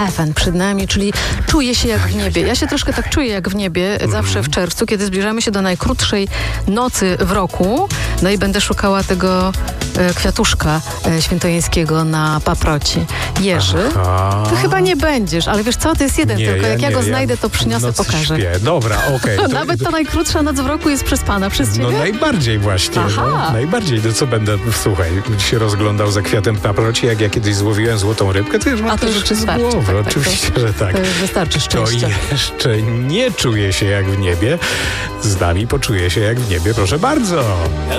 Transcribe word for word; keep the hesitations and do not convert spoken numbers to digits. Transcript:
Heaven przed nami, czyli czuję się jak w niebie. Ja się troszkę tak czuję jak w niebie zawsze w czerwcu, kiedy zbliżamy się do najkrótszej nocy w roku. No i będę szukała tego e, kwiatuszka e, świętojańskiego na paproci. Jerzy, Aha. ty chyba nie będziesz, ale wiesz co, to jest jeden Nie, tylko. Jak ja ja nie, go ja znajdę, to przyniosę, w nocy pokażę. Śpię. Dobra, okej. No, To- nawet to- ta najkrótsza noc w roku jest przespana przez ciebie? No najbardziej właśnie. Aha. No, najbardziej. To co będę, słuchaj, się rozglądał za kwiatem paproci, jak ja kiedyś złowiłem złotą rybkę, to już mam A to te już rzeczy z wystarczy, głowy. tak, tak, Oczywiście, to- że tak. To już wystarczy To szczęścia. jeszcze nie czuje się jak w niebie. Z nami poczuje się jak w niebie, proszę bardzo.